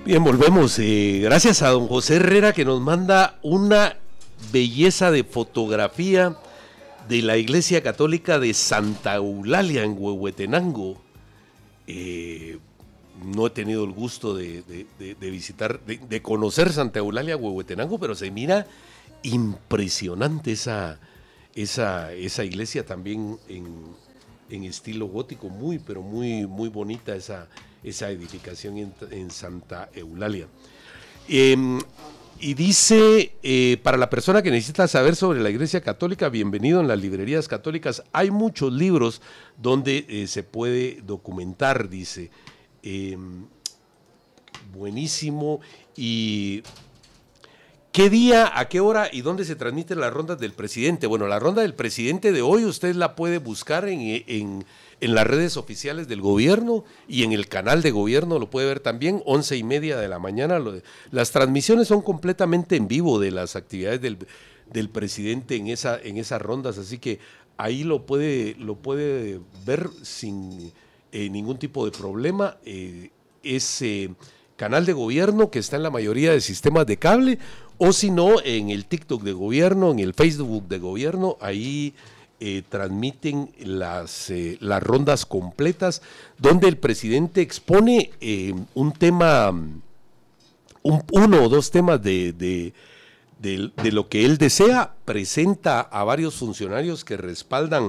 Bien, volvemos. Gracias a don José Herrera que nos manda una belleza de fotografía de la Iglesia Católica de Santa Eulalia en Huehuetenango. No he tenido el gusto de visitar, de conocer Santa Eulalia, Huehuetenango, pero se mira impresionante esa iglesia también en estilo gótico, pero muy bonita esa edificación en Santa Eulalia. Y dice, para la persona que necesita saber sobre la Iglesia Católica, bienvenido en las librerías católicas. Hay muchos libros donde se puede documentar, dice. Buenísimo. ¿Y qué día, a qué hora y dónde se transmiten las rondas del presidente? Bueno, la ronda del presidente de hoy usted la puede buscar en las redes oficiales del gobierno y en el canal de gobierno lo puede ver también, 11:30 de la mañana. Las transmisiones son completamente en vivo de las actividades del presidente en esas rondas, así que ahí lo puede ver sin ningún tipo de problema. Ese canal de gobierno que está en la mayoría de sistemas de cable, o si no, en el TikTok de gobierno, en el Facebook de gobierno, ahí transmiten las rondas completas, donde el presidente expone un tema, uno o dos temas de lo que él desea, presenta a varios funcionarios que respaldan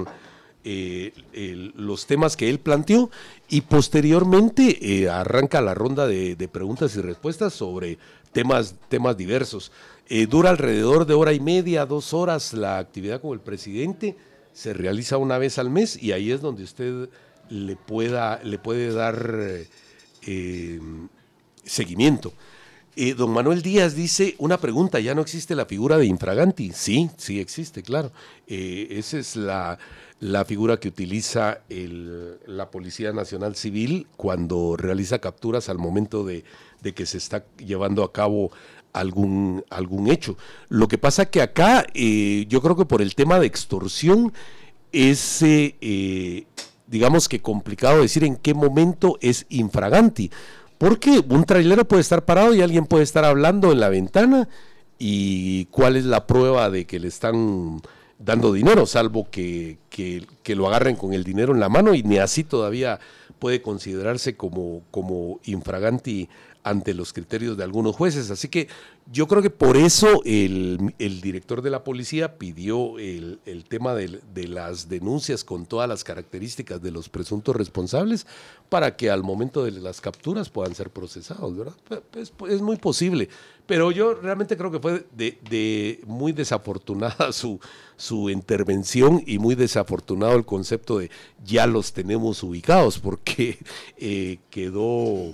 los temas que él planteó y posteriormente arranca la ronda de preguntas y respuestas sobre temas diversos. Dura alrededor de 1:30, 2 horas la actividad con el presidente, se realiza una vez al mes y ahí es donde usted le puede dar seguimiento. Don Manuel Díaz dice, una pregunta, ¿ya no existe la figura de infraganti? Sí existe, claro. Esa es la figura que utiliza la Policía Nacional Civil cuando realiza capturas al momento de que se está llevando a cabo algún hecho. Lo que pasa que acá, yo creo que por el tema de extorsión, es, digamos que complicado decir en qué momento es infraganti. Porque un trailero puede estar parado y alguien puede estar hablando en la ventana y cuál es la prueba de que le están dando dinero, salvo que lo agarren con el dinero en la mano y ni así todavía puede considerarse como infraganti ante los criterios de algunos jueces. Así que yo creo que por eso el director de la policía pidió el tema de las denuncias con todas las características de los presuntos responsables para que al momento de las capturas puedan ser procesados, ¿verdad? Es muy posible, pero yo realmente creo que fue de muy desafortunada su intervención y muy desafortunado el concepto de ya los tenemos ubicados, porque quedó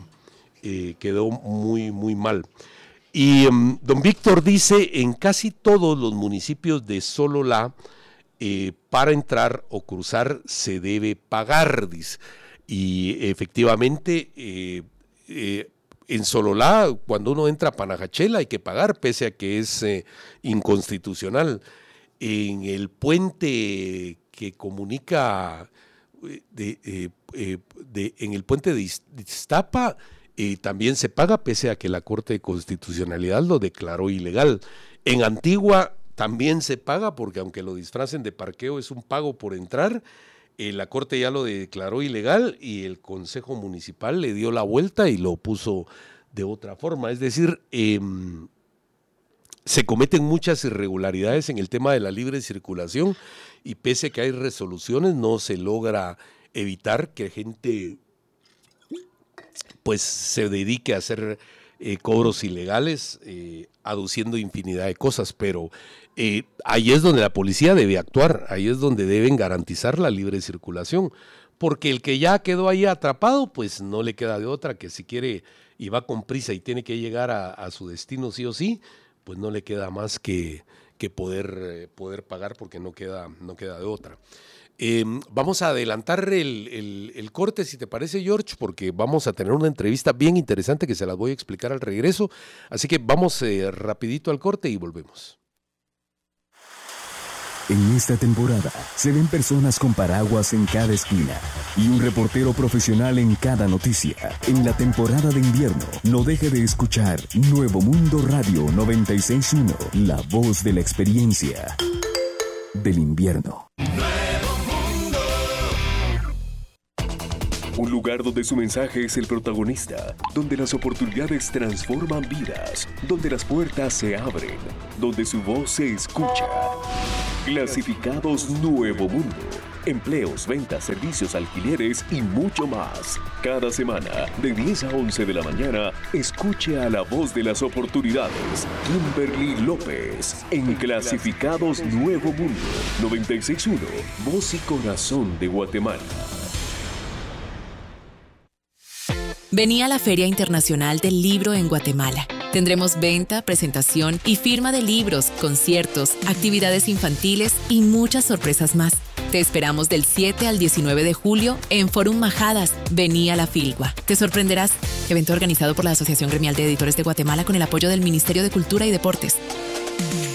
muy mal. Y don Víctor dice, en casi todos los municipios de Sololá, para entrar o cruzar se debe pagar, dice. Y efectivamente, en Sololá, cuando uno entra a Panajachel hay que pagar, pese a que es inconstitucional. En el puente que comunica, en el puente de Iztapa, también se paga, pese a que la Corte de Constitucionalidad lo declaró ilegal. En Antigua también se paga, porque aunque lo disfracen de parqueo, es un pago por entrar. La Corte ya lo declaró ilegal y el Consejo Municipal le dio la vuelta y lo puso de otra forma. Es decir, se cometen muchas irregularidades en el tema de la libre circulación y pese a que hay resoluciones, no se logra evitar que gente pues se dedique a hacer cobros ilegales, aduciendo infinidad de cosas, pero ahí es donde la policía debe actuar, ahí es donde deben garantizar la libre circulación, porque el que ya quedó ahí atrapado, pues no le queda de otra, que si quiere y va con prisa y tiene que llegar a su destino sí o sí, pues no le queda más que poder pagar, porque no queda de otra. Vamos a adelantar el corte, si te parece, George, porque vamos a tener una entrevista bien interesante que se las voy a explicar al regreso. Así que vamos rapidito al corte y volvemos. En esta temporada se ven personas con paraguas en cada esquina y un reportero profesional en cada noticia. En la temporada de invierno, no deje de escuchar Nuevo Mundo Radio 96.1, la voz de la experiencia del invierno. Un lugar donde su mensaje es el protagonista, donde las oportunidades transforman vidas, donde las puertas se abren, donde su voz se escucha. Clasificados Nuevo Mundo. Empleos, ventas, servicios, alquileres y mucho más. Cada semana, de 10 a 11 de la mañana, escuche a la voz de las oportunidades, Kimberly López, en Clasificados Nuevo Mundo, 96.1, voz y corazón de Guatemala. Vení a la Feria Internacional del Libro en Guatemala. Tendremos venta, presentación y firma de libros, conciertos, actividades infantiles y muchas sorpresas más. Te esperamos del 7 al 19 de julio en Forum Majadas. Vení a la Filgua. Te sorprenderás. Evento organizado por la Asociación Gremial de Editores de Guatemala con el apoyo del Ministerio de Cultura y Deportes.